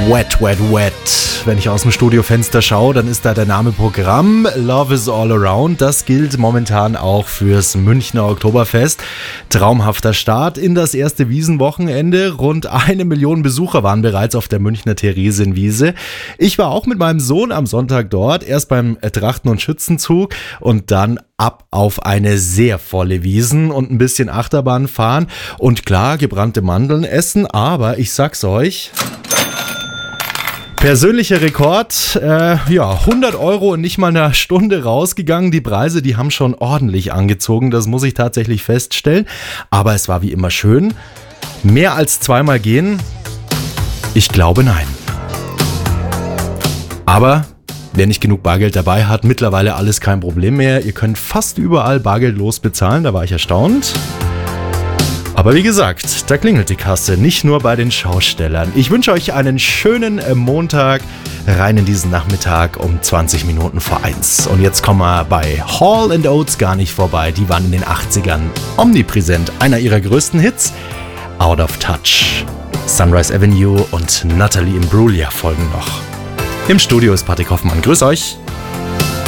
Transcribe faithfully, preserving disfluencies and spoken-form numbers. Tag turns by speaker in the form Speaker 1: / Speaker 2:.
Speaker 1: Wet, wet, wet. Wenn ich aus dem Studiofenster schaue, dann ist da der Name Programm. Love is all around. Das gilt momentan auch fürs Münchner Oktoberfest. Traumhafter Start in das erste Wiesenwochenende. Rund eine Million Besucher waren bereits auf der Münchner Theresienwiese. Ich war auch mit meinem Sohn am Sonntag dort. Erst beim Trachten- und Schützenzug und dann ab auf eine sehr volle Wiesen und ein bisschen Achterbahn fahren. Und klar, gebrannte Mandeln essen. Aber ich sag's euch... Persönlicher Rekord, äh, ja, hundert Euro in nicht mal einer Stunde rausgegangen. Die Preise, die haben schon ordentlich angezogen, das muss ich tatsächlich feststellen. Aber es war wie immer schön. Mehr als zweimal gehen? Ich glaube nein. Aber wer nicht genug Bargeld dabei hat, mittlerweile alles kein Problem mehr. Ihr könnt fast überall bargeldlos bezahlen, da war ich erstaunt. Aber wie gesagt, da klingelt die Kasse, nicht nur bei den Schaustellern. Ich wünsche euch einen schönen Montag, rein in diesen Nachmittag um zwanzig Minuten vor eins. Und jetzt kommen wir bei Hall and Oates gar nicht vorbei. Die waren in den achtzigern omnipräsent. Einer ihrer größten Hits, Out of Touch. Sunrise Avenue und Natalie Imbruglia folgen noch. Im Studio ist Patrick Hoffmann. Grüß euch.